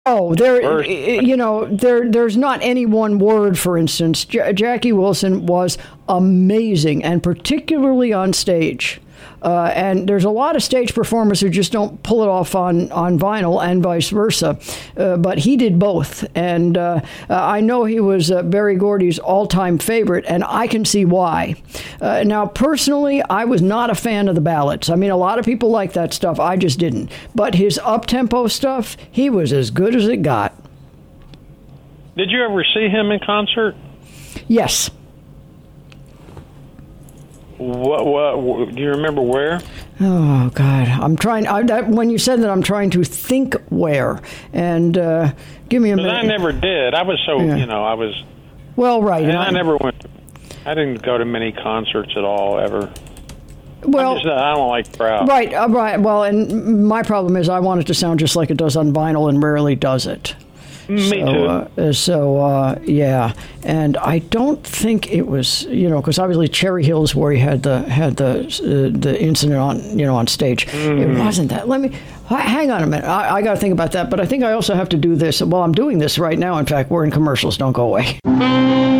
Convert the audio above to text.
Oh, there's not any one word, for instance. Jackie Wilson was amazing, and particularly on stage. And there's a lot of stage performers who just don't pull it off on vinyl and vice versa. But he did both. And I know he was Berry Gordy's all-time favorite, and I can see why. Now, personally, I was not a fan of the ballads. I mean, a lot of people like that stuff. I just didn't. But his up-tempo stuff, he was as good as it got. Did you ever see him in concert? Yes. What do you remember where? Oh God, I'm trying. When you said that, I'm trying to think where. And give me a minute. I never did. I was so I was. Well, right. And I never went. I didn't go to many concerts at all ever. Well, I don't like crowds. Right. Right. Well, and my problem is I want it to sound just like it does on vinyl, and rarely does it. Me too. Yeah, and I don't think it was, because obviously Cherry Hills, where he had the incident on stage. Mm-hmm. It wasn't that. Let me hang on a minute. I got to think about that. But I think I also have to do this. Well, I'm doing this right now. In fact, we're in commercials. Don't go away.